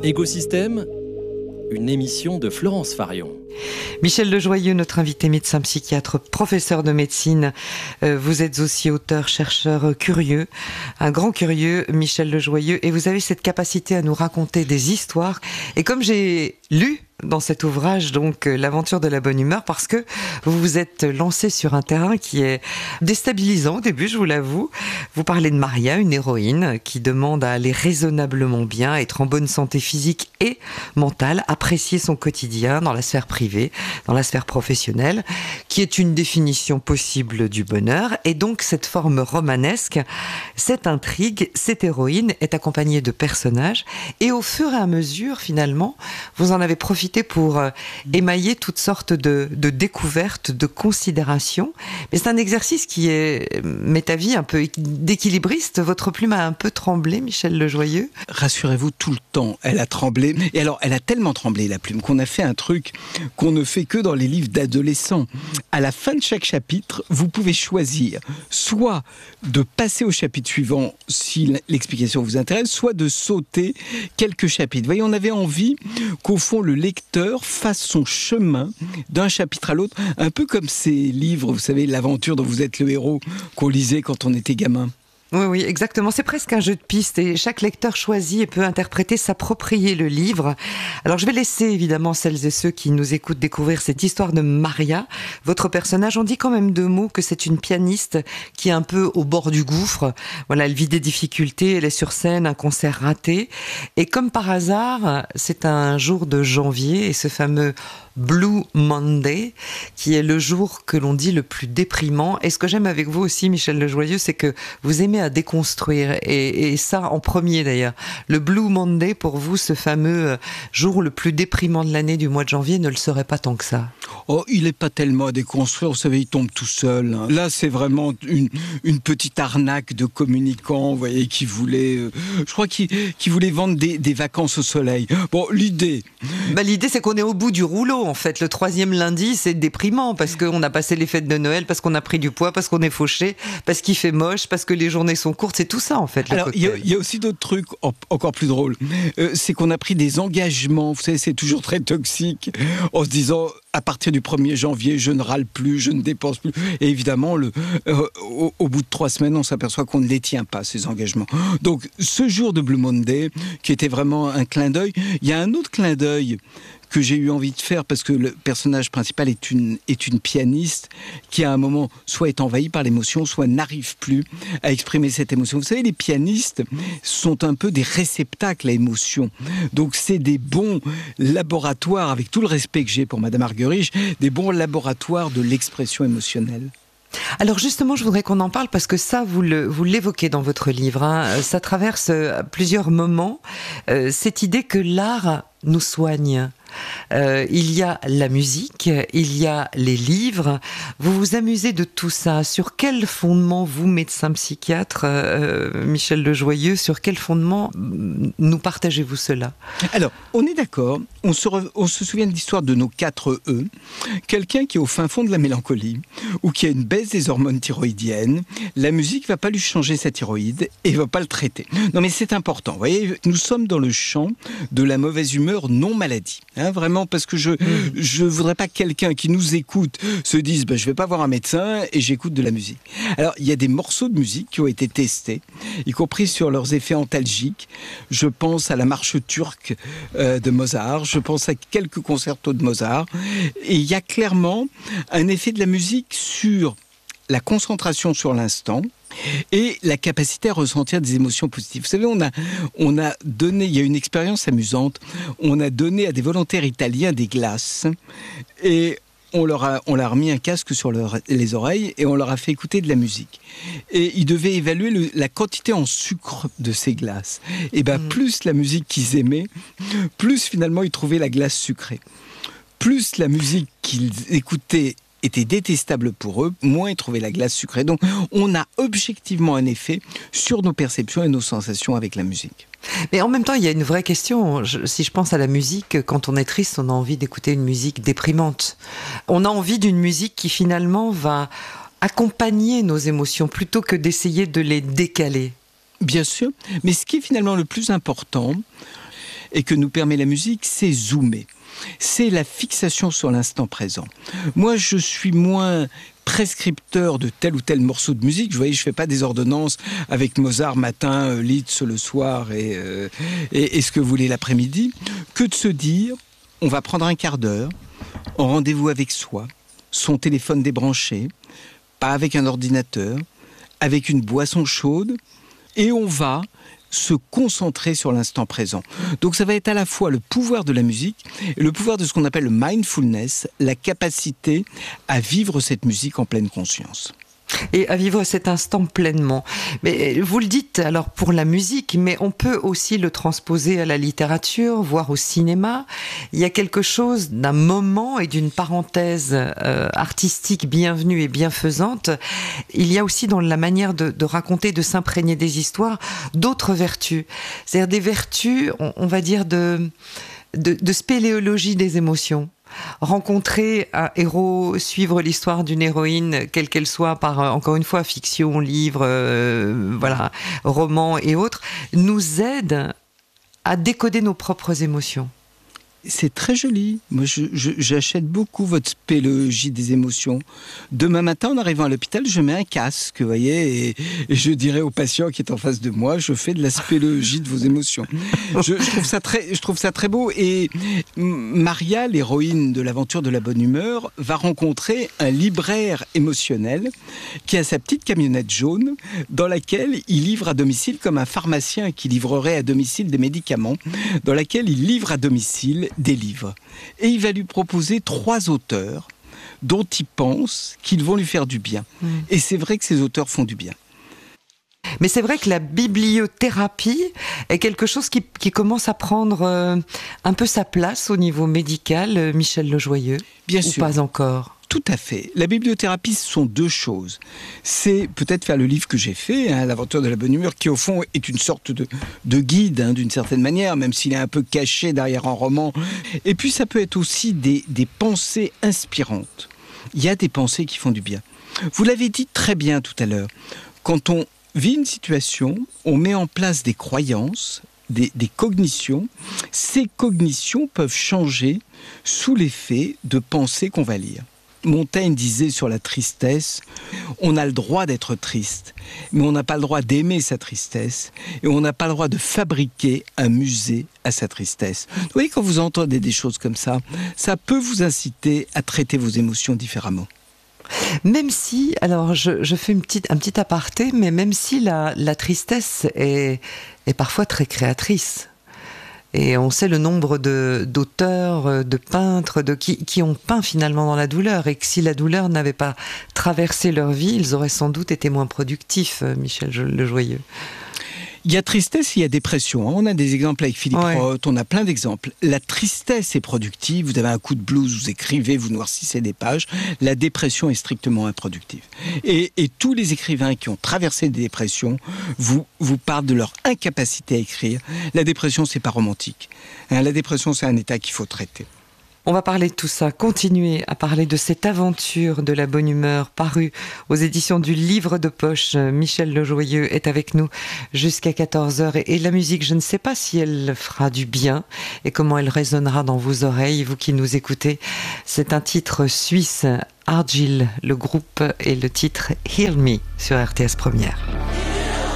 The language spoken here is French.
Écosystème, une émission de Florence Farion. Michel Lejoyeux, notre invité médecin psychiatre, professeur de médecine. Vous êtes aussi auteur, chercheur curieux, un grand curieux, Michel Lejoyeux, et vous avez cette capacité à nous raconter des histoires. Et comme j'ai lu dans cet ouvrage, donc l'aventure de la bonne humeur, parce que vous vous êtes lancé sur un terrain qui est déstabilisant au début, je vous l'avoue. Vous parlez de Maria, une héroïne qui demande à aller raisonnablement bien, être en bonne santé physique et mentale, apprécier son quotidien dans la sphère privée, dans la sphère professionnelle, qui est une définition possible du bonheur. Et donc cette forme romanesque, cette intrigue, cette héroïne est accompagnée de personnages, et au fur et à mesure, finalement, vous en avez profité pour émailler toutes sortes de découvertes, de considérations. Mais c'est un exercice qui met ta vie un peu d'équilibriste. Votre plume a un peu tremblé, Michel Lejoyeux. Rassurez-vous, tout le temps, elle a tremblé. Et alors, elle a tellement tremblé, la plume, qu'on a fait un truc qu'on ne fait que dans les livres d'adolescents. À la fin de chaque chapitre, vous pouvez choisir soit de passer au chapitre suivant, si l'explication vous intéresse, soit de sauter quelques chapitres. Vous voyez, on avait envie qu'au fond, le lecteur fasse son chemin d'un chapitre à l'autre, un peu comme ces livres, vous savez, l'aventure dont vous êtes le héros, qu'on lisait quand on était gamin. Oui, exactement. C'est presque un jeu de pistes et chaque lecteur choisit et peut interpréter, s'approprier le livre. Alors, je vais laisser évidemment celles et ceux qui nous écoutent découvrir cette histoire de Maria. Votre personnage, on dit quand même deux mots, que c'est une pianiste qui est un peu au bord du gouffre. Voilà, elle vit des difficultés, elle est sur scène, un concert raté. Et comme par hasard, c'est un jour de janvier et ce fameux Blue Monday, qui est le jour que l'on dit le plus déprimant. Et ce que j'aime avec vous aussi, Michel Lejoyeux, c'est que vous aimez à déconstruire, et ça en premier d'ailleurs. Le Blue Monday, pour vous, ce fameux jour le plus déprimant de l'année du mois de janvier, ne le serait pas tant que ça? Oh, il n'est pas tellement à déconstruire, vous savez, il tombe tout seul. Là, c'est vraiment une petite arnaque de communicants, vous voyez, qui voulait, je crois qui voulait vendre des vacances au soleil. Bon, l'idée... L'idée, c'est qu'on est au bout du rouleau, en fait. Le troisième lundi, c'est déprimant, parce qu'on a passé les fêtes de Noël, parce qu'on a pris du poids, parce qu'on est fauché, parce qu'il fait moche, parce que les journées sont courtes. C'est tout ça, en fait. Alors, il y a aussi d'autres trucs encore plus drôles. C'est qu'on a pris des engagements, vous savez, c'est toujours très toxique, en se disant... À partir du 1er janvier, je ne râle plus, je ne dépense plus. Et évidemment, au bout de 3 semaines, on s'aperçoit qu'on ne les tient pas, ces engagements. Donc, ce jour de Blue Monday, qui était vraiment un clin d'œil, il y a un autre clin d'œil que j'ai eu envie de faire parce que le personnage principal est une pianiste qui, à un moment, soit est envahie par l'émotion, soit n'arrive plus à exprimer cette émotion. Vous savez, les pianistes sont un peu des réceptacles à émotion. Donc, c'est des bons laboratoires, avec tout le respect que j'ai pour Madame Argerich, des bons laboratoires de l'expression émotionnelle. Alors justement, je voudrais qu'on en parle parce que ça, vous l'évoquez dans votre livre, hein. Ça traverse plusieurs moments, cette idée que l'art nous soigne. Il y a la musique, il y a les livres. Vous vous amusez de tout ça. Sur quel fondement, vous, médecin psychiatre, Michel Lejoyeux, sur quel fondement nous partagez-vous cela? Alors, on est d'accord, on se souvient de l'histoire de nos 4 E. Quelqu'un qui est au fin fond de la mélancolie, ou qui a une baisse des hormones thyroïdiennes, la musique ne va pas lui changer sa thyroïde et ne va pas le traiter. Non mais c'est important, vous voyez, nous sommes dans le champ de la mauvaise humeur non maladie. Vraiment, parce que je voudrais pas que quelqu'un qui nous écoute se dise je vais pas voir un médecin et j'écoute de la musique. Alors, il y a des morceaux de musique qui ont été testés, y compris sur leurs effets antalgiques. Je pense à la marche turque de Mozart, je pense à quelques concertos de Mozart, et il y a clairement un effet de la musique sur la concentration sur l'instant, et la capacité à ressentir des émotions positives. Vous savez, on a donné, il y a une expérience amusante, on a donné à des volontaires italiens des glaces, et on leur a remis un casque sur les oreilles, et on leur a fait écouter de la musique. Et ils devaient évaluer la quantité en sucre de ces glaces. Et plus la musique qu'ils aimaient, plus finalement ils trouvaient la glace sucrée. Plus la musique qu'ils écoutaient était détestable pour eux, moins ils trouvaient la glace sucrée. Donc on a objectivement un effet sur nos perceptions et nos sensations avec la musique. Mais en même temps, il y a une vraie question. Si je pense à la musique, quand on est triste, on a envie d'écouter une musique déprimante. On a envie d'une musique qui finalement va accompagner nos émotions plutôt que d'essayer de les décaler. Bien sûr, mais ce qui est finalement le plus important, et que nous permet la musique, c'est zoomer. C'est la fixation sur l'instant présent. Moi, je suis moins prescripteur de tel ou tel morceau de musique. Vous voyez, je ne fais pas des ordonnances avec Mozart matin, Liszt le soir et ce que vous voulez l'après-midi, que de se dire, on va prendre un quart d'heure en rendez-vous avec soi, son téléphone débranché, pas avec un ordinateur, avec une boisson chaude, et on va se concentrer sur l'instant présent. Donc ça va être à la fois le pouvoir de la musique et le pouvoir de ce qu'on appelle le mindfulness, la capacité à vivre cette musique en pleine conscience. Et à vivre cet instant pleinement. Mais vous le dites alors pour la musique, mais on peut aussi le transposer à la littérature, voire au cinéma. Il y a quelque chose d'un moment et d'une parenthèse artistique bienvenue et bienfaisante. Il y a aussi dans la manière de raconter, de s'imprégner des histoires, d'autres vertus. C'est-à-dire des vertus, on va dire, de spéléologie des émotions. Rencontrer un héros, suivre l'histoire d'une héroïne, quelle qu'elle soit, par, encore une fois, fiction, livre, roman et autres, nous aide à décoder nos propres émotions. C'est très joli. Moi, j'achète beaucoup votre spéléologie des émotions. Demain matin, en arrivant à l'hôpital, je mets un casque, vous voyez, et je dirai au patient qui est en face de moi, je fais de la spéléologie de vos émotions. Je trouve ça très beau. Et Maria, l'héroïne de l'aventure de la bonne humeur, va rencontrer un libraire émotionnel qui a sa petite camionnette jaune dans laquelle il livre à domicile, comme un pharmacien qui livrerait à domicile des médicaments, dans laquelle il livre à domicile des livres. Et il va lui proposer 3 auteurs dont il pense qu'ils vont lui faire du bien. Et c'est vrai que ces auteurs font du bien. Mais c'est vrai que la bibliothérapie est quelque chose qui commence à prendre un peu sa place au niveau médical, Michel Le Joyeux. Bien ou sûr. Pas encore. Tout à fait. La bibliothérapie, ce sont 2 choses. C'est peut-être faire le livre que j'ai fait, L'aventure de la bonne humeur, qui au fond est une sorte de guide, d'une certaine manière, même s'il est un peu caché derrière un roman. Et puis ça peut être aussi des pensées inspirantes. Il y a des pensées qui font du bien. Vous l'avez dit très bien tout à l'heure. Quand on vit une situation, on met en place des croyances, des cognitions. Ces cognitions peuvent changer sous l'effet de pensées qu'on va lire. Montaigne disait sur la tristesse, on a le droit d'être triste, mais on n'a pas le droit d'aimer sa tristesse, et on n'a pas le droit de fabriquer un musée à sa tristesse. Vous voyez, quand vous entendez des choses comme ça peut vous inciter à traiter vos émotions différemment. Même si, alors je fais un petit aparté, mais même si la tristesse est parfois très créatrice. Et on sait le nombre d'auteurs, de peintres, qui ont peint finalement dans la douleur, et que si la douleur n'avait pas traversé leur vie, ils auraient sans doute été moins productifs, Michel Le Joyeux. Il y a tristesse, il y a dépression. On a des exemples avec Philippe Roth, on a plein d'exemples. La tristesse est productive, vous avez un coup de blues, vous écrivez, vous noircissez des pages. La dépression est strictement improductive. Et tous les écrivains qui ont traversé des dépressions vous parlent de leur incapacité à écrire. La dépression, c'est pas romantique. La dépression, c'est un état qu'il faut traiter. On va parler de tout ça, continuer à parler de cette aventure de la bonne humeur parue aux éditions du Livre de Poche. Michel Le Joyeux est avec nous jusqu'à 14h. Et la musique, je ne sais pas si elle fera du bien et comment elle résonnera dans vos oreilles, vous qui nous écoutez. C'est un titre suisse, Argyll, le groupe, et le titre Heal Me sur RTS Première.